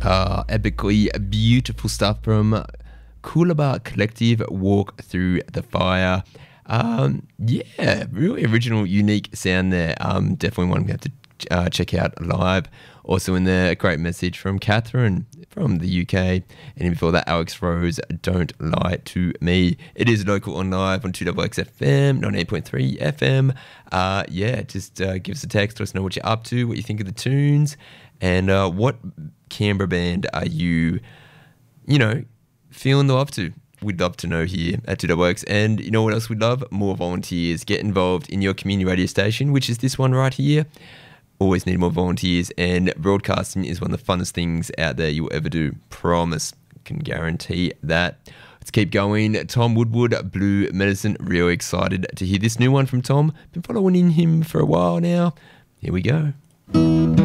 Epically beautiful stuff from Coolabah Collective, Walk Through the Fire. Yeah, really original, unique sound there. Definitely one we have to check out live. Also in there, a great message from Catherine from the UK. And before that, Alex Rose, Don't Lie to Me. It is local on live on 2XXFM, 98.3 FM. Yeah, just give us a text, let us know what you're up to, what you think of the tunes, and what Canberra band are you feeling the love to. We'd love to know here at 2XX. And you know what else we'd love? More volunteers. Get involved in your community radio station, which is this one right here. Always need more volunteers, and broadcasting is one of the funnest things out there you'll ever do. Promise. Can guarantee that. Let's keep going. Tom Woodward, Blue Medicine. Really excited to hear this new one from Tom. Been following him for a while now. Here we go.